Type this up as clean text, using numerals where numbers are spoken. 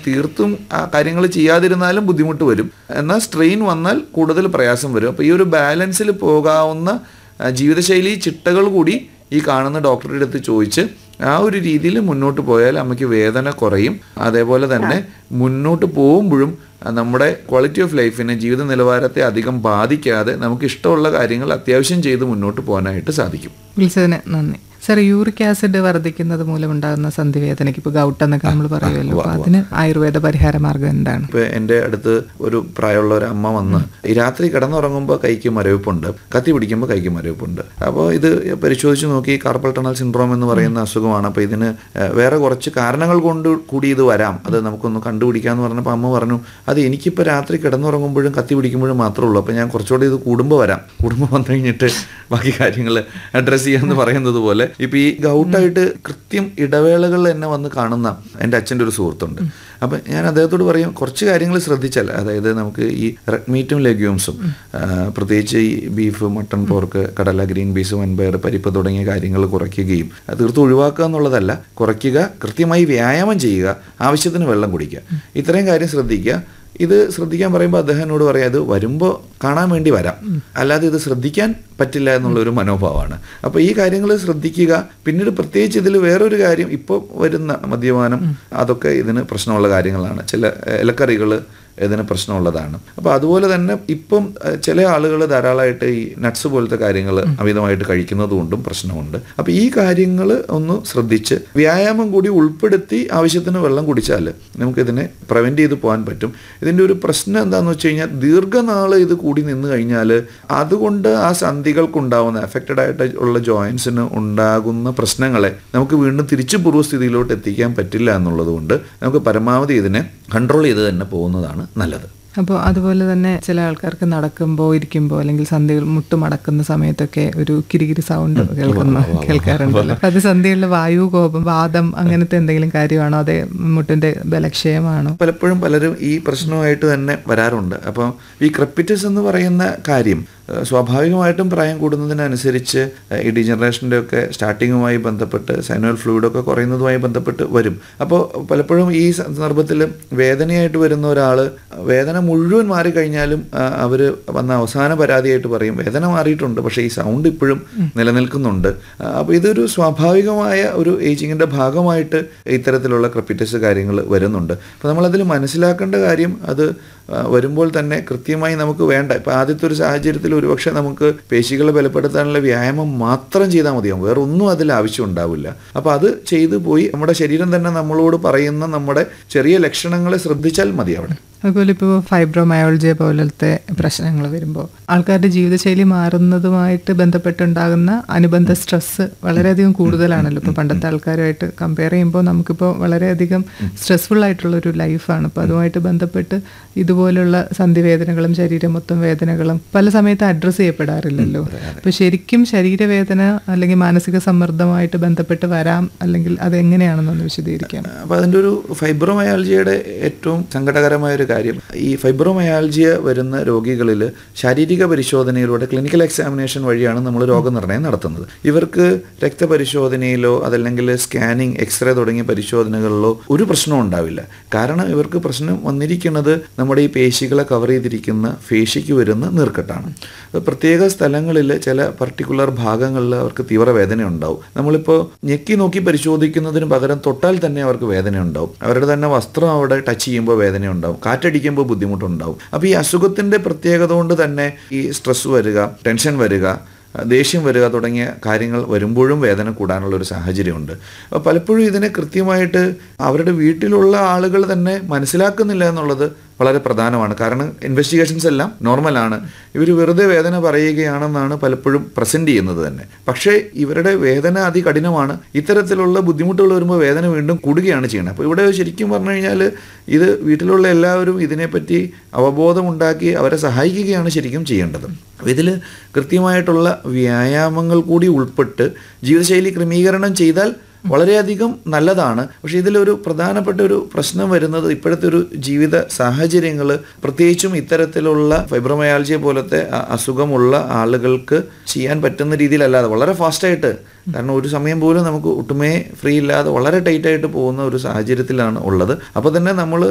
തീർത്തും ആ കാര്യങ്ങൾ ചെയ്യാതിരുന്നാലും ബുദ്ധിമുട്ട് വരും, എന്നാൽ സ്ട്രെയിൻ വന്നാൽ കൂടുതൽ പ്രയാസം വരും. അപ്പോൾ ഈ ഒരു ബാലൻസിൽ പോകാവുന്ന ജീവിതശൈലി ചിട്ടകൾ കൂടി ഈ കാണുന്ന ഡോക്ടറുടെ അടുത്ത് ചോദിച്ച് ആ ഒരു രീതിയിൽ മുന്നോട്ട് പോയാൽ അമ്മയ്ക്ക് വേദന കുറയും. അതേപോലെ തന്നെ മുന്നോട്ട് പോകുമ്പോഴും നമ്മുടെ ക്വാളിറ്റി ഓഫ് ലൈഫിനെ, ജീവിത നിലവാരത്തെ അധികം ബാധിക്കാതെ നമുക്ക് ഇഷ്ടമുള്ള കാര്യങ്ങൾ അത്യാവശ്യം ചെയ്ത് മുന്നോട്ട് പോകാനായിട്ട് സാധിക്കും. വിളിച്ചതിന് നന്ദി. സാർ, യൂറിക് ആസിഡ് വർദ്ധിക്കുന്നത് മൂലമുണ്ടാകുന്ന സന്ധിവേദനയ്ക്ക് ഇപ്പോൾ ഗൗട്ട് എന്നൊക്കെ നമ്മൾ പറയുമല്ലോ, അപ്പോൾ അതിന് ആയുർവേദ പരിഹാര മാർഗം എന്താണ്? ഇപ്പോൾ എൻ്റെ അടുത്ത് ഒരു പ്രായമുള്ള ഒരു അമ്മ വന്ന് ഈ രാത്രി കിടന്നുറങ്ങുമ്പോൾ കൈക്ക് മരവിപ്പുണ്ട്, കത്തി പിടിക്കുമ്പോൾ കൈക്ക് മരവിപ്പുണ്ട്. അപ്പോൾ ഇത് പരിശോധിച്ച് നോക്കി കാർപ്പൽ ടണൽ സിൻഡ്രോം എന്ന് പറയുന്ന അസുഖമാണ്. അപ്പോൾ ഇതിന് വേറെ കുറച്ച് കാരണങ്ങൾ കൊണ്ട് കൂടി ഇത് വരാം, അത് നമുക്കൊന്ന് കണ്ടുപിടിക്കാമെന്ന് പറഞ്ഞപ്പോൾ അമ്മ പറഞ്ഞു, അത് എനിക്കിപ്പോൾ രാത്രി കിടന്നുറങ്ങുമ്പോഴും കത്തി പിടിക്കുമ്പോഴും മാത്രമേ ഉള്ളൂ, അപ്പോൾ ഞാൻ കുറച്ചുകൂടി ഇത് കൂടുമ്പോൾ വരാം, കൂടുമ്പോൾ വന്നു കഴിഞ്ഞിട്ട് ബാക്കി കാര്യങ്ങൾ അഡ്രസ്സ് ചെയ്യാമെന്ന് പറയുന്നത് പോലെ ഇപ്പം ഈ ഗൗട്ടായിട്ട് കൃത്യം ഇടവേളകളിൽ എന്നെ വന്ന് കാണുന്ന എൻ്റെ അച്ഛൻ്റെ ഒരു സുഹൃത്തുണ്ട്. അപ്പം ഞാൻ അദ്ദേഹത്തോട് പറയും, കുറച്ച് കാര്യങ്ങൾ ശ്രദ്ധിച്ചാൽ, അതായത് നമുക്ക് ഈ റെഡ് മീറ്റും ലെഗ്യൂംസും പ്രത്യേകിച്ച് ഈ ബീഫ്, മട്ടൺ, പോർക്ക്, കടല, ഗ്രീൻ പീസ്, വൻപയർ, പരിപ്പ് തുടങ്ങിയ കാര്യങ്ങൾ കുറയ്ക്കുകയും തീർത്തും ഒഴിവാക്കുക എന്നുള്ളതല്ല, കുറയ്ക്കുക, കൃത്യമായി വ്യായാമം ചെയ്യുക, ആവശ്യത്തിന് വെള്ളം കുടിക്കുക, ഇത്രയും കാര്യം ശ്രദ്ധിക്കുക. ഇത് ശ്രദ്ധിക്കാൻ പറയുമ്പോൾ അദ്ദേഹം എന്നോട് പറയാം, അത് വരുമ്പോൾ കാണാൻ വേണ്ടി വരാം, അല്ലാതെ ഇത് ശ്രദ്ധിക്കാൻ പറ്റില്ല എന്നുള്ളൊരു മനോഭാവമാണ്. അപ്പോൾ ഈ കാര്യങ്ങൾ ശ്രദ്ധിക്കുക. പിന്നീട് പ്രത്യേകിച്ച് ഇതിൽ വേറൊരു കാര്യം, ഇപ്പോൾ വരുന്ന മദ്യപാനം അതൊക്കെ ഇതിന് പ്രശ്നമുള്ള കാര്യങ്ങളാണ്. ചില ഇലക്കറികൾ ഇതിന് പ്രശ്നമുള്ളതാണ്. അപ്പോൾ അതുപോലെ തന്നെ ഇപ്പം ചില ആളുകൾ ധാരാളമായിട്ട് ഈ നട്ട്സ് പോലത്തെ കാര്യങ്ങൾ അമിതമായിട്ട് കഴിക്കുന്നത് കൊണ്ടും പ്രശ്നമുണ്ട്. അപ്പോൾ ഈ കാര്യങ്ങൾ ഒന്ന് ശ്രദ്ധിച്ച് വ്യായാമം കൂടി ഉൾപ്പെടുത്തി ആവശ്യത്തിന് വെള്ളം കുടിച്ചാൽ നമുക്കിതിനെ പ്രിവെൻറ്റ് ചെയ്ത് പോകാൻ പറ്റും. ഇതിൻ്റെ ഒരു പ്രശ്നം എന്താണെന്ന് വെച്ച് കഴിഞ്ഞാൽ, ദീർഘനാൾ ഇത് കൂടി നിന്ന് കഴിഞ്ഞാൽ അതുകൊണ്ട് ആ സന്ധികൾക്കുണ്ടാവുന്ന എഫക്റ്റഡ് ആയിട്ട് ഉള്ള ജോയിൻസിന് ഉണ്ടാകുന്ന പ്രശ്നങ്ങളെ നമുക്ക് വീണ്ടും തിരിച്ചു പൂർവ്വസ്ഥിതിയിലോട്ട് എത്തിക്കാൻ പറ്റില്ല എന്നുള്ളത് കൊണ്ട് നമുക്ക് പരമാവധി ഇതിനെ കൺട്രോൾ ചെയ്ത് തന്നെ പോകുന്നതാണ് നല്ലത്. അപ്പോൾ അതുപോലെ തന്നെ ചില ആൾക്കാർക്ക് നടക്കുമ്പോൾ, ഇരിക്കുമ്പോൾ, അല്ലെങ്കിൽ സന്ധികൾ മുട്ടുമടക്കുന്ന സമയത്തൊക്കെ ഒരു കിരികിരി സൗണ്ട് കേൾക്കാറുണ്ടല്ലോ. അത് സന്ധികളിലെ വായു, കോപം, വാദം അങ്ങനത്തെ എന്തെങ്കിലും കാര്യമാണോ, അതേ മുട്ടിന്റെ ബലക്ഷയമാണോ? പലപ്പോഴും പലരും ഈ പ്രശ്നവുമായിട്ട് തന്നെ വരാറുണ്ട്. അപ്പോൾ ഈ ക്രെപ്പിറ്റസ് എന്ന് പറയുന്ന കാര്യം സ്വാഭാവികമായിട്ടും പ്രായം കൂടുന്നതിനനുസരിച്ച് ഈ ഡീജനറേഷൻ്റെ ഒക്കെ സ്റ്റാർട്ടിങ്ങുമായി ബന്ധപ്പെട്ട് സൈനൽ ഫ്ലൂയിഡൊക്കെ കുറയുന്നതുമായി ബന്ധപ്പെട്ട് വരും. അപ്പോൾ പലപ്പോഴും ഈ സന്ദർഭത്തിൽ വേദനയായിട്ട് വരുന്ന ഒരാൾ വേദന മുഴുവൻ മാറിക്കഴിഞ്ഞാലും അവർ വന്ന അവസാന പരാതിയായിട്ട് പറയും, വേദന മാറിയിട്ടുണ്ട്, പക്ഷേ ഈ സൗണ്ട് ഇപ്പോഴും നിലനിൽക്കുന്നുണ്ട്. അപ്പോൾ ഇതൊരു സ്വാഭാവികമായ ഒരു ഏജിങ്ങിൻ്റെ ഭാഗമായിട്ട് ഇത്തരത്തിലുള്ള ക്രെപ്പിറ്റസ് കാര്യങ്ങൾ വരുന്നുണ്ട്. അപ്പോൾ നമ്മളതിൽ മനസ്സിലാക്കേണ്ട കാര്യം, അത് വരുമ്പോൾ തന്നെ കൃത്യമായി നമുക്ക് വേണ്ട, ഇപ്പോൾ ആദ്യത്തെ ഒരു സാഹചര്യത്തിൽ ഒരുപക്ഷെ നമുക്ക് പേശികളെ ബലപ്പെടുത്താനുള്ള വ്യായാമം മാത്രം ചെയ്താൽ മതിയാവും, വേറെ ഒന്നും അതിൽ ആവശ്യം ഉണ്ടാവില്ല. അപ്പോൾ അത് ചെയ്തു പോയി നമ്മുടെ ശരീരം തന്നെ നമ്മളോട് പറയുന്ന നമ്മുടെ ചെറിയ ലക്ഷണങ്ങളെ ശ്രദ്ധിച്ചാൽ മതി അവിടെ. അതുപോലെ ഇപ്പോൾ ഫൈബ്രോമയോൾജിയ പോലത്തെ പ്രശ്നങ്ങൾ വരുമ്പോൾ ആൾക്കാരുടെ ജീവിതശൈലി മാറുന്നതുമായിട്ട് ബന്ധപ്പെട്ടുണ്ടാകുന്ന അനുബന്ധ സ്ട്രെസ്സ് വളരെയധികം കൂടുതലാണല്ലോ. ഇപ്പോൾ പണ്ടത്തെ ആൾക്കാരുമായിട്ട് കമ്പയർ ചെയ്യുമ്പോൾ നമുക്കിപ്പോൾ വളരെയധികം സ്ട്രെസ്ഫുൾ ആയിട്ടുള്ളൊരു ലൈഫാണ്. അപ്പോൾ അതുമായിട്ട് ബന്ധപ്പെട്ട് ഇതുപോലുള്ള സന്ധിവേദനകളും ശരീരം മൊത്തം വേദനകളും പല സമയത്ത് അഡ്രസ്സ് ചെയ്യപ്പെടാറില്ലല്ലോ. അപ്പോൾ ശരിക്കും ശരീരവേദന അല്ലെങ്കിൽ മാനസിക സമ്മർദ്ദമായിട്ട് ബന്ധപ്പെട്ട് വരാം, അല്ലെങ്കിൽ അതെങ്ങനെയാണെന്നൊന്ന് വിശദീകരിക്കാം. അപ്പോൾ അതിൻ്റെ ഒരു ഫൈബ്രോമയാൾജിയയുടെ ഏറ്റവും സങ്കടകരമായൊരു കാര്യം, ഈ ഫൈബ്രോമയാൾജിയ വരുന്ന രോഗികളിൽ ശാരീരിക പരിശോധനയിലൂടെ ക്ലിനിക്കൽ എക്സാമിനേഷൻ വഴിയാണ് നമ്മൾ രോഗനിർണയം നടത്തുന്നത്. ഇവർക്ക് രക്തപരിശോധനയിലോ അതല്ലെങ്കിൽ സ്കാനിങ്, എക്സ്റേ തുടങ്ങിയ പരിശോധനകളിലോ ഒരു പ്രശ്നവും ഉണ്ടാവില്ല. കാരണം ഇവർക്ക് പ്രശ്നം വന്നിരിക്കുന്നത് നമ്മുടെ ഈ പേശികളെ കവർ ചെയ്തിരിക്കുന്ന പേശിക്ക് വരുന്ന നീർക്കെട്ടാണ്. പ്രത്യേക സ്ഥലങ്ങളിൽ ചില പർട്ടിക്കുലർ ഭാഗങ്ങളിൽ അവർക്ക് തീവ്രവേദന ഉണ്ടാവും. നമ്മളിപ്പോൾ ഞെക്കി നോക്കി പരിശോധിക്കുന്നതിന് പകരം തൊട്ടാൽ തന്നെ അവർക്ക് വേദന ഉണ്ടാവും. അവരുടെ തന്നെ വസ്ത്രം അവിടെ ടച്ച് ചെയ്യുമ്പോൾ വേദന ഉണ്ടാവും, കാറ്റടിക്കുമ്പോൾ ബുദ്ധിമുട്ടുണ്ടാവും. അപ്പോൾ ഈ അസുഖത്തിൻ്റെ പ്രത്യേകത കൊണ്ട് തന്നെ ഈ സ്ട്രെസ് വരിക, ടെൻഷൻ വരിക, ദേഷ്യം വരിക തുടങ്ങിയ കാര്യങ്ങൾ വരുമ്പോഴും വേദന കൂടാനുള്ളൊരു സാഹചര്യമുണ്ട്. അപ്പോൾ പലപ്പോഴും ഇതിനെ കൃത്യമായിട്ട് അവരുടെ വീട്ടിലുള്ള ആളുകൾ തന്നെ മനസ്സിലാക്കുന്നില്ല എന്നുള്ളത് വളരെ പ്രധാനമാണ്. കാരണം ഇൻവെസ്റ്റിഗേഷൻസ് എല്ലാം നോർമലാണ്, ഇവർ വെറുതെ വേദന പറയുകയാണെന്നാണ് പലപ്പോഴും പ്രസൻറ്റ് ചെയ്യുന്നത് തന്നെ. പക്ഷേ ഇവരുടെ വേദന അതികഠിനമാണ്. ഇത്തരത്തിലുള്ള ബുദ്ധിമുട്ടുകൾ വരുമ്പോൾ വേദന വീണ്ടും കൂടുകയാണ് ചെയ്യുന്നത്. അപ്പോൾ ഇവിടെ ശരിക്കും പറഞ്ഞു കഴിഞ്ഞാൽ ഇത് വീട്ടിലുള്ള എല്ലാവരും ഇതിനെപ്പറ്റി അവബോധമുണ്ടാക്കി അവരെ സഹായിക്കുകയാണ് ശരിക്കും ചെയ്യേണ്ടത്. ഇതിൽ കൃത്യമായിട്ടുള്ള വ്യായാമങ്ങൾ കൂടി ഉൾപ്പെട്ട് ജീവിതശൈലി ക്രമീകരണം ചെയ്താൽ വളരെയധികം നല്ലതാണ്. പക്ഷേ ഇതിലൊരു പ്രധാനപ്പെട്ട ഒരു പ്രശ്നം വരുന്നത് ഇപ്പോഴത്തെ ഒരു ജീവിത സാഹചര്യങ്ങൾ, പ്രത്യേകിച്ചും ഇത്തരത്തിലുള്ള ഫൈബ്രോമയാൾജിയ പോലത്തെ അസുഖമുള്ള ആളുകൾക്ക് ചെയ്യാൻ പറ്റുന്ന രീതിയിലല്ലാതെ വളരെ ഫാസ്റ്റായിട്ട്, കാരണം ഒരു സമയം പോലും നമുക്ക് ഒട്ടുമേ ഫ്രീ ഇല്ലാതെ വളരെ ടൈറ്റായിട്ട് പോകുന്ന ഒരു സാഹചര്യത്തിലാണ് ഉള്ളത്. അപ്പോൾ തന്നെ നമ്മൾ